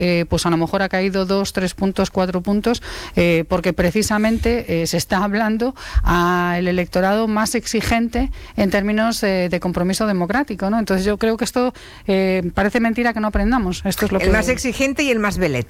pues a lo mejor ha caído 2, 3 puntos, 4 puntos, porque precisamente se está hablando al electorado más exigente en términos de compromiso democrático, ¿no? Entonces yo creo que esto parece mentira que no aprendamos. Esto es lo el más exigente y el más velete.